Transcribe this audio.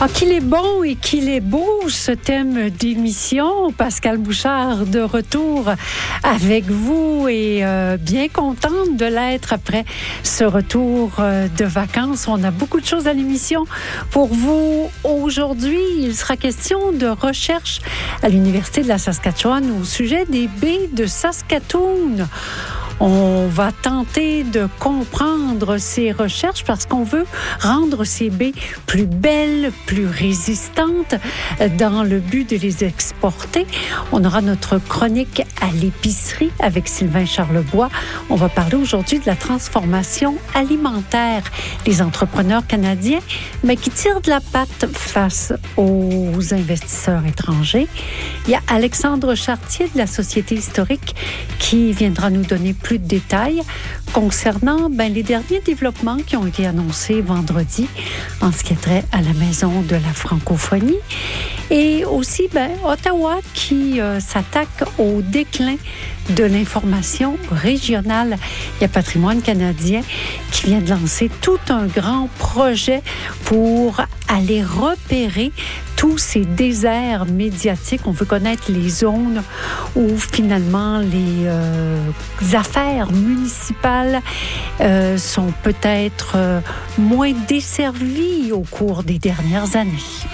Ah, qu'il est bon et qu'il est beau ce thème d'émission. Pascal Bouchard de retour avec vous et bien contente de l'être après ce retour de vacances. On a beaucoup de choses à l'émission pour vous aujourd'hui. Il sera question de recherche à l'Université de la Saskatchewan au sujet des baies de Saskatoon. On va tenter de comprendre ces recherches parce qu'on veut rendre ces baies plus belles, plus résistantes dans le but de les exporter. On aura notre chronique à l'épicerie avec Sylvain Charlebois. On va parler aujourd'hui de la transformation alimentaire. Les entrepreneurs canadiens, mais qui tirent de la patte face aux investisseurs étrangers. Il y a Alexandre Chartier de la Société historique qui viendra nous donner plus de détails concernant les derniers développements qui ont été annoncés vendredi en ce qui a trait à la Maison de la francophonie. Et aussi Ottawa qui s'attaque au déclin de l'information régionale. Il y a Patrimoine canadien qui vient de lancer tout un grand projet pour aller repérer tous ces déserts médiatiques. On veut connaître les zones où finalement les affaires municipales sont peut-être moins desservies au cours des dernières années.